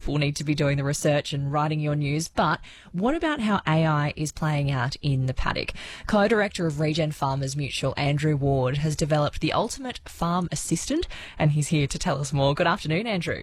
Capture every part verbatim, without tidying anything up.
people need to be doing the research and writing your news, but what about how A I is playing out in the paddock? Co-director of Regen Farmers Mutual, Andrew Ward, has developed the ultimate farm assistant, and he's here to tell us more. Good afternoon, Andrew.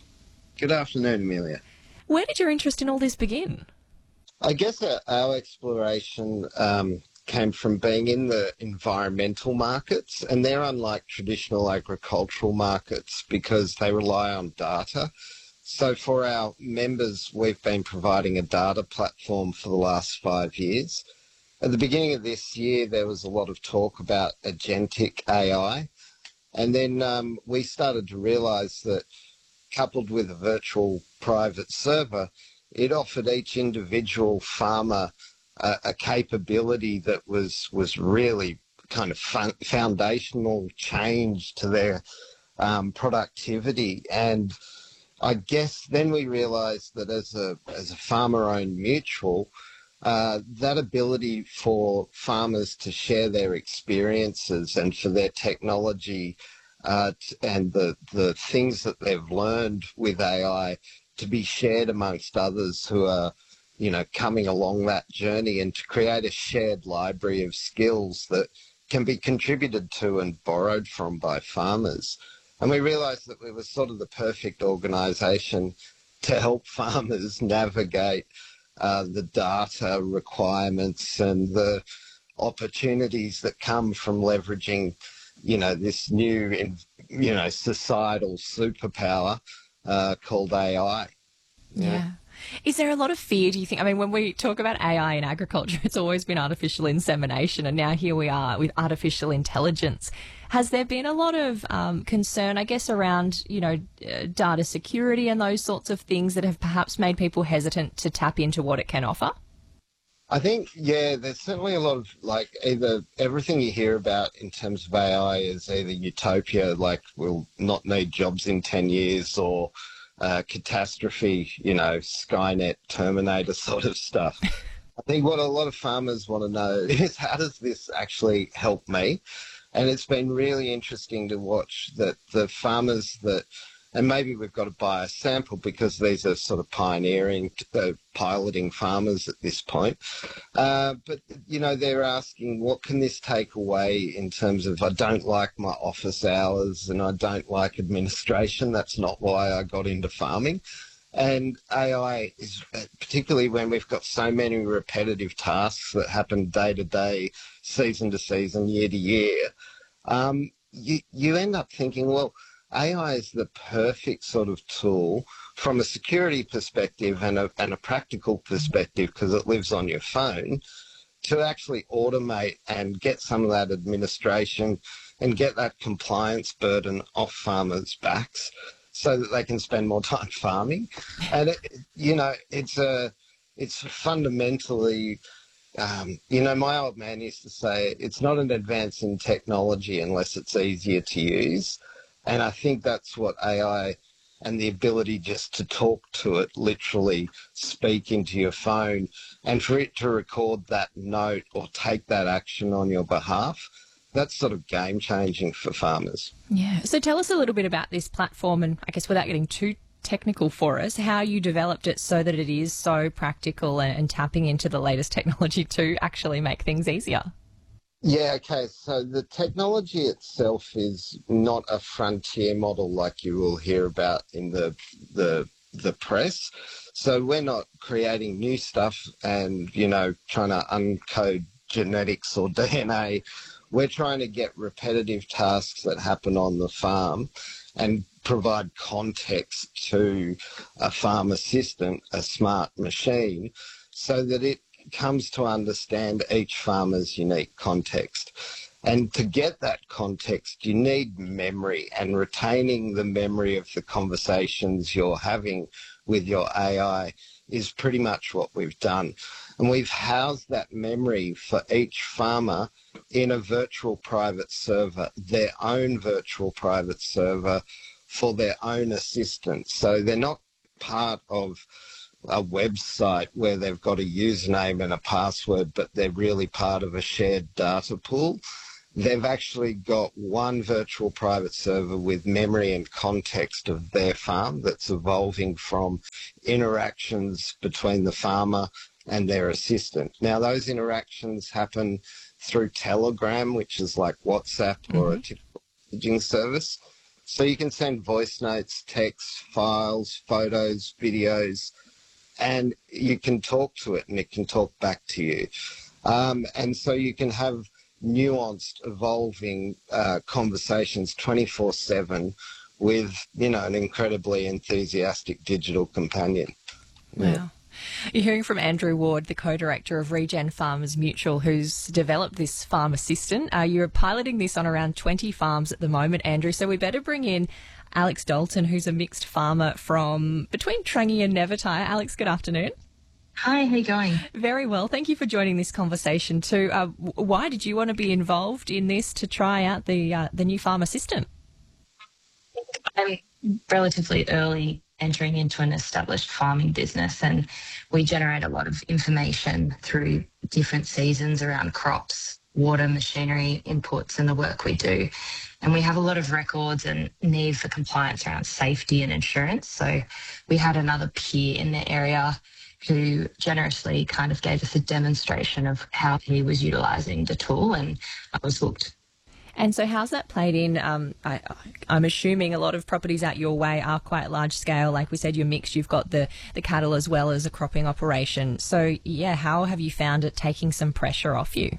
Good afternoon, Amelia. Where did your interest in all this begin? I guess our, our exploration um, came from being in the environmental markets, and they're unlike traditional agricultural markets because they rely on data. So for our members, we've been providing a data platform for the last five years. At the beginning of this year, there was a lot of talk about agentic A I, and then um, we started to realise that coupled with a virtual private server, it offered each individual farmer a, a capability that was was really kind of fun, foundational change to their um, productivity. And I guess then we realised that as a as a farmer-owned mutual, uh, that ability for farmers to share their experiences and for their technology uh, t- and the the things that they've learned with A I to be shared amongst others who are, you know, coming along that journey, and to create a shared library of skills that can be contributed to and borrowed from by farmers. And we realised that we were sort of the perfect organisation to help farmers navigate uh, the data requirements and the opportunities that come from leveraging, you know, this new, you know, societal superpower Uh, called A I. Yeah. yeah. Is there a lot of fear, do you think? I mean, when we talk about A I in agriculture, it's always been artificial insemination, and now here we are with artificial intelligence. Has there been a lot of um, concern, I guess, around, you know, uh, data security and those sorts of things that have perhaps made people hesitant to tap into what it can offer? I think, yeah, there's certainly a lot of, like, either everything you hear about in terms of A I is either utopia, like we'll not need jobs in ten years, or uh, catastrophe, you know, Skynet, Terminator sort of stuff. I think what a lot of farmers want to know is, how does this actually help me? And it's been really interesting to watch that the farmers that, and maybe we've got to buy a sample because these are sort of pioneering, uh, piloting farmers at this point. Uh, but, you know, they're asking, what can this take away in terms of, I don't like my office hours and I don't like administration. That's not why I got into farming. And A I is, particularly when we've got so many repetitive tasks that happen day to day, season to season, year to year, um, you, you end up thinking, well, A I is the perfect sort of tool from a security perspective and a, and a practical perspective, because it lives on your phone, to actually automate and get some of that administration and get that compliance burden off farmers' backs so that they can spend more time farming. And, it, you know, it's a, it's fundamentally, um, you know, my old man used to say, it's not an advance in technology unless it's easier to use. And I think that's what A I and the ability just to talk to it, literally speak into your phone, and for it to record that note or take that action on your behalf, that's sort of game-changing for farmers. Yeah. So tell us a little bit about this platform, and I guess without getting too technical for us, how you developed it so that it is so practical and, and tapping into the latest technology to actually make things easier. Yeah, okay, so the technology itself is not a frontier model like you will hear about in the the the press. So we're not creating new stuff and, you know, trying to uncode genetics or D N A. We're trying to get repetitive tasks that happen on the farm and provide context to a farm assistant, a smart machine, so that it comes to understand each farmer's unique context. And to get that context, you need memory, and retaining the memory of the conversations you're having with your A I is pretty much what we've done. And we've housed that memory for each farmer in a virtual private server, their own virtual private server for their own assistant. So they're not part of a website where they've got a username and a password, but they're really part of a shared data pool. they've actually got one virtual private server with memory and context of their farm that's evolving from interactions between the farmer and their assistant. Now, those interactions happen through Telegram, which is like WhatsApp mm-hmm. or a typical messaging service. So you can send voice notes, texts, files, photos, videos, and you can talk to it and it can talk back to you. Um, and so you can have nuanced, evolving uh, conversations twenty-four seven with, you know, an incredibly enthusiastic digital companion. Wow. Yeah. You're hearing from Andrew Ward, the co-director of Regen Farmers Mutual, who's developed this farm assistant. Uh, you're piloting this on around twenty farms at the moment, Andrew, so we better bring in Alex Dalton, who's a mixed farmer from between Trangie and Nevertire. Alex, good afternoon. Hi, how you going? Very well. Thank you for joining this conversation too. Uh, why did you want to be involved in this to try out the uh, the new farm assistant? I'm relatively early entering into an established farming business, and we generate a lot of information through different seasons around crops, water, machinery, inputs, and the work we do. And we have a lot of records and need for compliance around safety and insurance. So we had another peer in the area who generously kind of gave us a demonstration of how he was utilising the tool, and I was hooked. And so how's that played in? Um, I, I'm assuming a lot of properties out your way are quite large scale. Like we said, you're mixed, you've got the, the cattle as well as a cropping operation. So, yeah, how have you found it taking some pressure off you?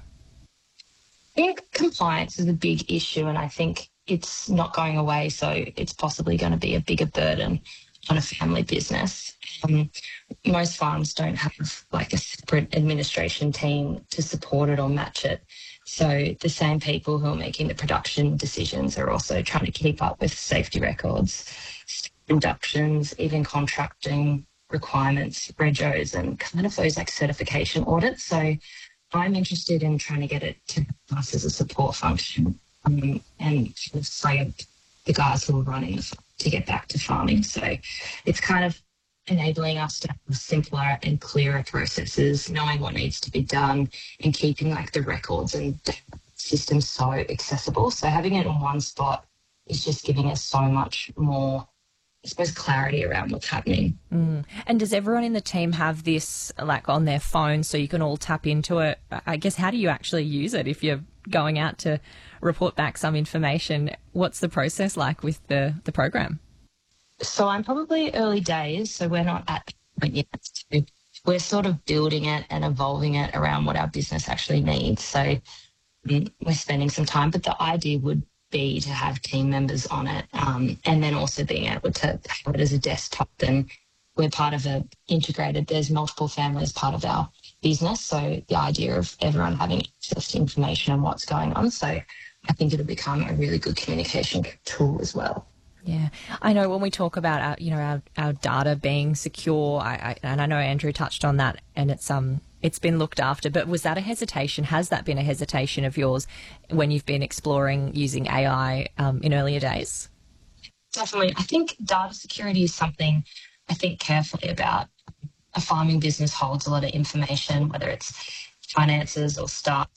I think compliance is a big issue, and I think it's not going away, so it's possibly going to be a bigger burden on a family business. Um, most farms don't have like a separate administration team to support it or match it. So the same people who are making the production decisions are also trying to keep up with safety records, inductions, even contracting requirements, regos, and kind of those like certification audits. So I'm interested in trying to get it to us as a support function um, and sort of free up the guys who are running the farm to get back to farming. So it's kind of enabling us to have simpler and clearer processes, knowing what needs to be done and keeping like the records and systems so accessible. So having it in one spot is just giving us so much more, I suppose, clarity around what's happening. Mm. And does everyone in the team have this like on their phone so you can all tap into it? I guess, how do you actually use it if you're going out to report back some information? What's the process like with the, the program? So I'm probably early days, so we're not at the point yet. So we're sort of building it and evolving it around what our business actually needs. So um, we're spending some time, but the idea would be to have team members on it um, and then also being able to have it as a desktop. And we're part of a integrated, there's multiple families part of our business. So the idea of everyone having access to information and what's going on. So I think it'll become a really good communication tool as well. Yeah, I know when we talk about our, you know, our, our data being secure, I, I, and I know Andrew touched on that, and it's um it's been looked after. But was that a hesitation? Has that been a hesitation of yours when you've been exploring using A I um, in earlier days? Definitely, I think data security is something I think carefully about. A farming business holds a lot of information, whether it's finances or staff.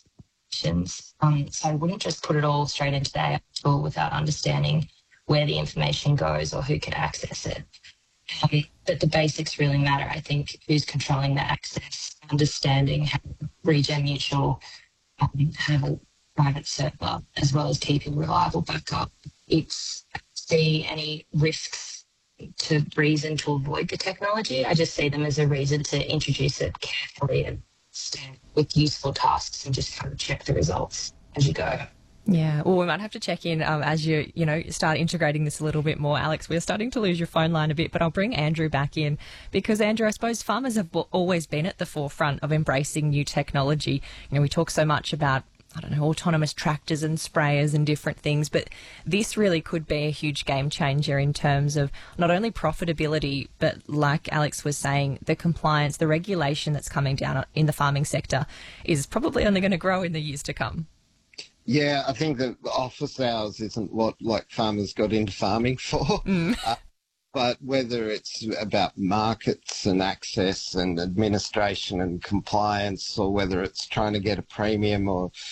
Um, so I wouldn't just put it all straight into the A I tool without understanding where the information goes or who can access it. Um, but the basics really matter. I think who's controlling the access, understanding how Regen Mutual um, have a private server, as well as keeping reliable backup. It's see any risks to reason to avoid the technology. I just see them as a reason to introduce it carefully and start with useful tasks and just kind of check the results as you go. Yeah, well, we might have to check in um, as you, you know, start integrating this a little bit more. Alex, we're starting to lose your phone line a bit, but I'll bring Andrew back in because, Andrew, I suppose farmers have always been at the forefront of embracing new technology. You know, we talk so much about, I don't know, autonomous tractors and sprayers and different things, but this really could be a huge game changer in terms of not only profitability, but like Alex was saying, the compliance, the regulation that's coming down in the farming sector is probably only going to grow in the years to come. Yeah, I think that office hours isn't what like farmers got into farming for. Mm. Uh, but whether it's about markets and access and administration and compliance, or whether it's trying to get a premium or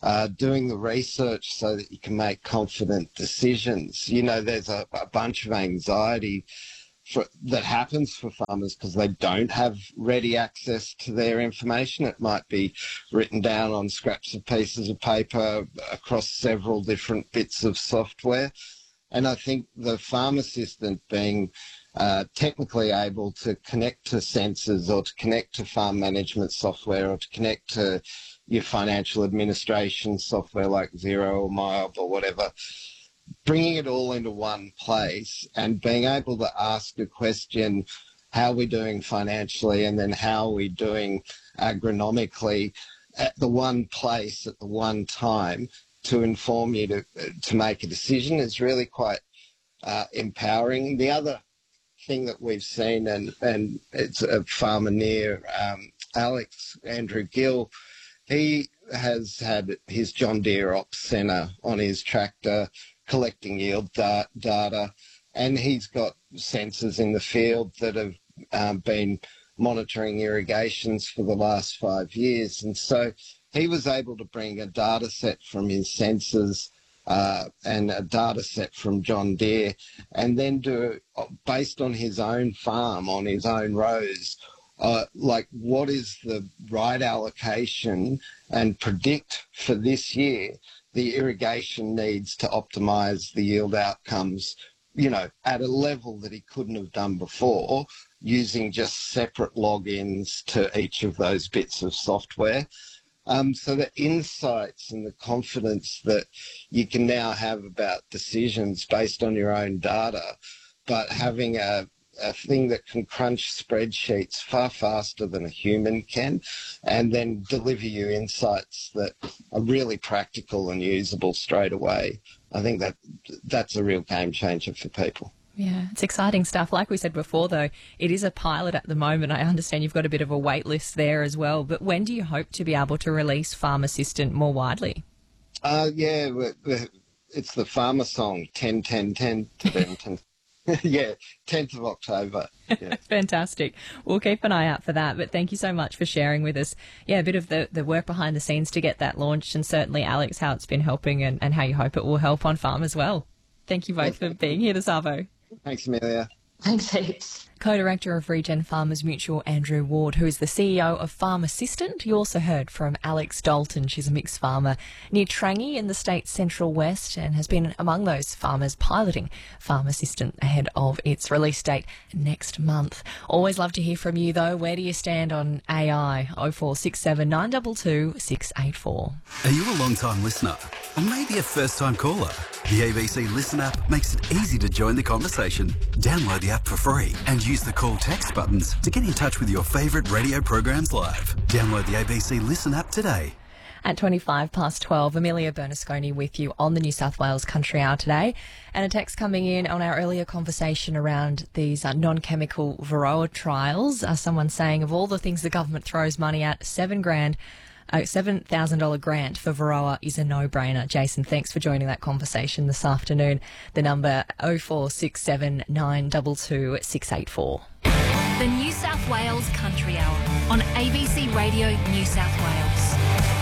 uh, doing the research so that you can make confident decisions. You know, there's a, a bunch of anxiety for, that happens for farmers because they don't have ready access to their information. It might be written down on scraps of pieces of paper across several different bits of software. And I think the Farm Assistant being uh, technically able to connect to sensors or to connect to farm management software or to connect to your financial administration software like Xero or MyOb or whatever, bringing it all into one place and being able to ask a question, how are we doing financially, and then how are we doing agronomically at the one place at the one time to inform you to to make a decision is really quite uh, empowering. The other thing that we've seen, and, and it's a farmer near um, Alex, Andrew Gill, he has had his John Deere Ops Centre on his tractor collecting yield da- data, and he's got sensors in the field that have um, been monitoring irrigations for the last five years. And so he was able to bring a data set from his sensors uh, and a data set from John Deere, and then do, based on his own farm, on his own rows, uh, like what is the right allocation, and predict for this year the irrigation needs to optimise the yield outcomes, you know, at a level that he couldn't have done before, using just separate logins to each of those bits of software. Um, so the insights and the confidence that you can now have about decisions based on your own data, but having a, a thing that can crunch spreadsheets far faster than a human can, and then deliver you insights that are really practical and usable straight away. I think that that's a real game changer for people. Yeah, it's exciting stuff. Like we said before, though, it is a pilot at the moment. I understand you've got a bit of a wait list there as well. But when do you hope to be able to release Farm Assistant more widely? Uh, yeah, it's the farmer song, ten, ten, ten, ten, ten. Yeah, tenth of October. Yeah. Fantastic. We'll keep an eye out for that. But thank you so much for sharing with us, yeah, a bit of the, the work behind the scenes to get that launched, and certainly, Alex, how it's been helping and, and how you hope it will help on farm as well. Thank you both for being here this Arvo. Thanks, Amelia. Thanks heaps. Co-Director of Regen Farmers Mutual, Andrew Ward, who is the C E O of Farm Assistant. You also heard from Alex Dalton. She's a mixed farmer near Trangie in the state's central west and has been among those farmers piloting Farm Assistant ahead of its release date next month. Always love to hear from you, though. Where do you stand on A I? oh four six seven, nine two two, six eight four. Are you a long-time listener? Or maybe a first-time caller? The A B C Listen app makes it easy to join the conversation. Download the app for free and use the call text buttons to get in touch with your favourite radio programs live. Download the A B C Listen app today. At twenty-five past twelve, Amelia Bernasconi with you on the New South Wales Country Hour today. And a text coming in on our earlier conversation around these uh, non-chemical Varroa trials. Uh, someone saying, of all the things the government throws money at, seven grand A seven thousand dollars grant for Varroa is a no-brainer. Jason, thanks for joining that conversation this afternoon. The number oh four six seven, nine two two, six eight four. The New South Wales Country Hour on A B C Radio New South Wales.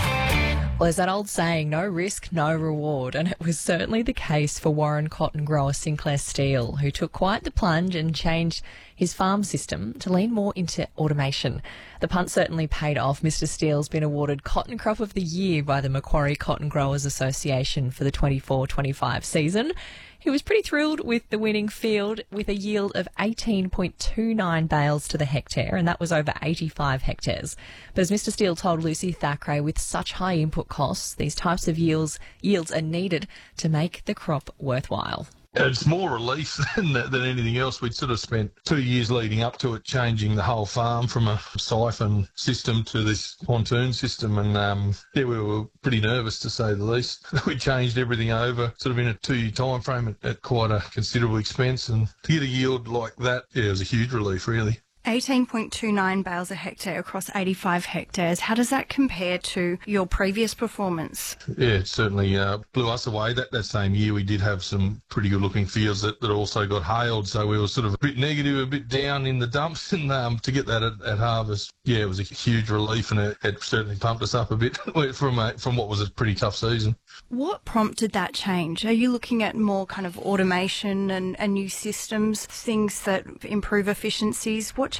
Well, there's that old saying, no risk, no reward, and it was certainly the case for Warren cotton grower Sinclair Steele, who took quite the plunge and changed his farm system to lean more into automation. The punt certainly paid off. Mister Steele's been awarded Cotton Crop of the Year by the Macquarie Cotton Growers Association for the twenty-four twenty-five season. He was pretty thrilled with the winning field, with a yield of eighteen point two nine bales to the hectare, and that was over eighty-five hectares. But as Mister Steele told Lucy Thackeray, with such high input costs, these types of yields yields are needed to make the crop worthwhile. It's more relief than, than anything else. We'd sort of spent two years leading up to it changing the whole farm from a siphon system to this pontoon system, and um, yeah, we were pretty nervous, to say the least. We changed everything over sort of in a two-year time frame at, at quite a considerable expense, and to get a yield like that, yeah, it was a huge relief, really. eighteen point two nine bales a hectare across eighty-five hectares. How does that compare to your previous performance? Yeah, it certainly uh, blew us away. That, that same year we did have some pretty good looking fields that, that also got hailed, so we were sort of a bit negative, a bit down in the dumps, and um, to get that at, at harvest, yeah, it was a huge relief, and it, it certainly pumped us up a bit from a, from what was a pretty tough season. What prompted that change? Are you looking at more kind of automation and, and new systems, things that improve efficiencies? What